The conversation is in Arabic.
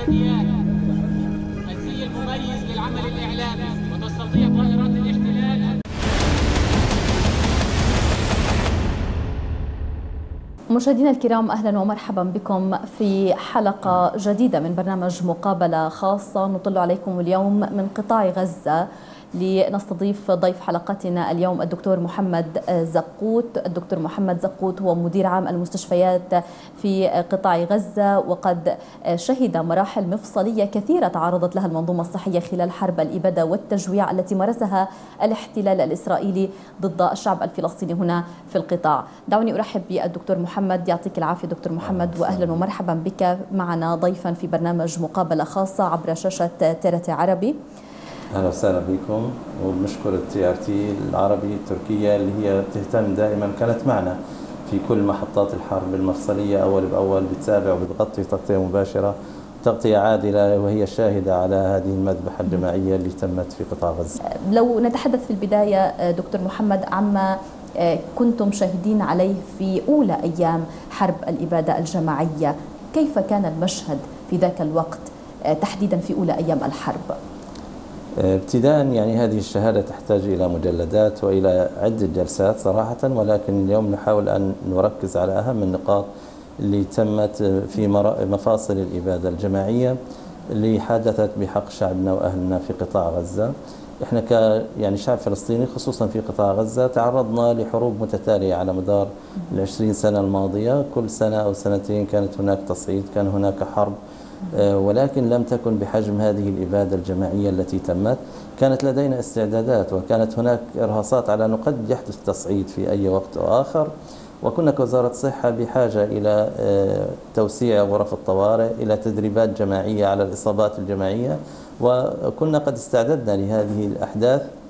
الإعداديات الزي المميز للعمل الإعلامي وتستطيع طائرات الاحتلال. مشاهدينا الكرام، أهلا ومرحبا بكم في حلقة جديدة من برنامج مقابلة خاصة نطل عليكم اليوم من قطاع غزة، لنستضيف ضيف حلقتنا اليوم الدكتور محمد زقوت. الدكتور محمد زقوت هو مدير عام المستشفيات في قطاع غزة، وقد شهد مراحل مفصلية كثيرة تعرضت لها المنظومة الصحية خلال حرب الإبادة والتجويع التي مارسها الاحتلال الإسرائيلي ضد الشعب الفلسطيني هنا في القطاع. دعوني أرحب بالدكتور محمد. يعطيك العافية دكتور محمد، وأهلا ومرحبا بك معنا ضيفا في برنامج مقابلة خاصة عبر شاشة TRT عربي. اهلا وسهلا بكم، وبنشكر TRT العربي التركية اللي هي بتهتم دائما، كانت معنا في كل محطات الحرب المفصلية أول بأول، بتتابع وبتغطي تغطية مباشرة، تغطية عادلة، وهي الشاهدة على هذه المذبحة الجماعية اللي تمت في قطاع غزة. لو نتحدث في البداية دكتور محمد عما كنتم شاهدين عليه في أولى أيام حرب الإبادة الجماعية، كيف كان المشهد في ذاك الوقت تحديدا في أولى أيام الحرب؟ ابتداء يعني هذه الشهادة تحتاج إلى مجلدات وإلى عدة جلسات صراحة، ولكن اليوم نحاول أن نركز على أهم النقاط اللي تمت في مفاصل الإبادة الجماعية اللي حدثت بحق شعبنا وأهلنا في قطاع غزة. احنا يعني شعب فلسطيني خصوصا في قطاع غزة تعرضنا لحروب متتالية على مدار ال20 سنة الماضية، كل سنة أو سنتين كانت هناك تصعيد، كان هناك حرب، ولكن لم تكن بحجم هذه الإبادة الجماعية التي تمت. كانت لدينا استعدادات، وكانت هناك إرهاصات على أنه قد يحدث تصعيد في أي وقت أو آخر، وكنا كوزارة الصحة بحاجة إلى توسيع غرف الطوارئ، إلى تدريبات جماعية على الإصابات الجماعية، وكنا قد استعددنا لهذه الأحداث